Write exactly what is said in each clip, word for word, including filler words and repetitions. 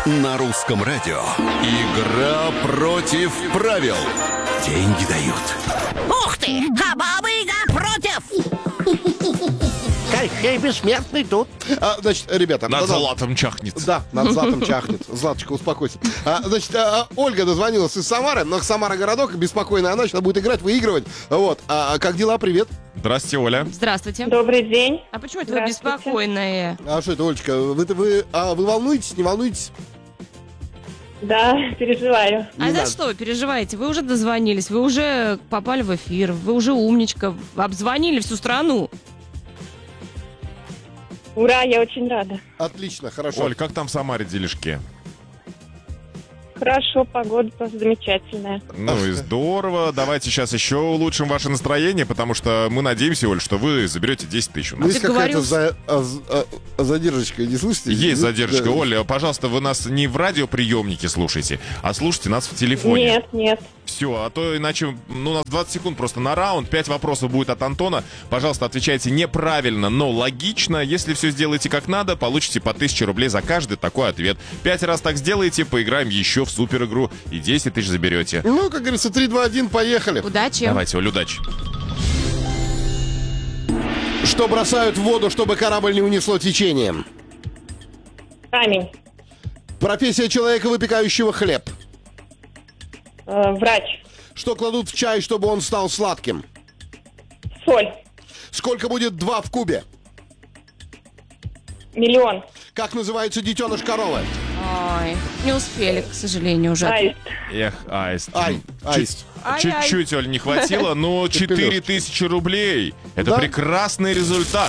На русском радио. Игра против правил. Деньги дают. Ух ты! А баба-яга против! Хей, хей, бессмертный тут. А, значит, ребята... Над да, златом чахнет. Да, над златом чахнет. Златочка, успокойся. А, значит, а, Ольга дозвонилась из Самары, но Самара городок, беспокойная ночь, она будет играть, выигрывать. Вот. А, как дела? Привет. Здравствуйте, Оля. Здравствуйте. Добрый день. А почему это вы Здравствуйте. беспокойные? А что это, Олечка, вы, вы, а, вы волнуетесь, не волнуетесь? Да, переживаю. А Не за надо. что вы переживаете? Вы уже дозвонились, вы уже попали в эфир, вы уже умничка, обзвонили всю страну. Ура, я очень рада. Отлично, хорошо. Оль, как там в Самаре делишки? Хорошо, погода просто замечательная. Ну и здорово. Давайте сейчас еще улучшим ваше настроение, потому что мы надеемся, Оль, что вы заберете десять тысяч у нас. Есть ты какая-то говорил, за- а, а, а, задержечка, не слышите? Есть Да. задержка. Оля, пожалуйста, вы нас не в радиоприемнике слушайте, а слушайте нас в телефоне. Нет, нет. Все, а то иначе, ну, у нас двадцать секунд просто на раунд, пять вопросов будет от Антона. Пожалуйста, отвечайте неправильно, но логично. Если все сделаете как надо, получите по тысяче рублей за каждый такой ответ. Пять раз так сделаете, поиграем еще в супер игру и десять тысяч заберете. Ну, как говорится, три, два, один, поехали. Удачи. Давайте, Оль, удачи. Что бросают в воду, чтобы корабль не унесло течением? Камень. Профессия человека, выпекающего хлеб. Э, врач. Что кладут в чай, чтобы он стал сладким? Соль. Сколько будет два в кубе? Миллион. Как называется детеныш коровы? Ой, не успели, к сожалению, уже. Аист. Эх, аист. Ай, аист. Ай-яй. Чуть-чуть, Оль, не хватило, но четыре тысячи рублей. Это Да. прекрасный результат.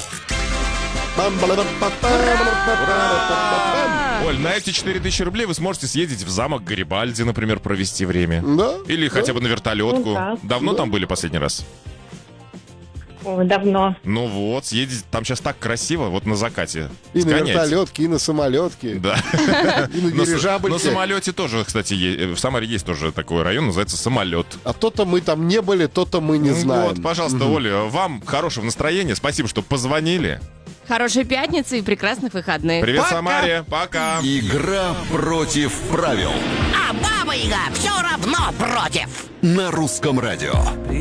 Оль, на эти четыре тысячи рублей вы сможете съездить в замок Гарибальди, например, провести время. Да? Или хотя бы на вертолетку. Ну да. Давно там были последний раз? О, давно. Ну вот, съездить, там сейчас так красиво, вот на закате. И на Сгоняйте. вертолетке, и на самолетке, Да. и на На с- дирижабльке. На самолете тоже, кстати, е- в Самаре есть тоже такой район, называется Самолет. А то-то мы там не были, то-то мы не Ну знаем. Вот, пожалуйста, Оля, вам хорошего настроения. Спасибо, что позвонили. Хорошей пятницы и прекрасных выходных. Привет, Пока. Самаре. Пока. Игра против правил. А баба-яга все равно против! На русском радио.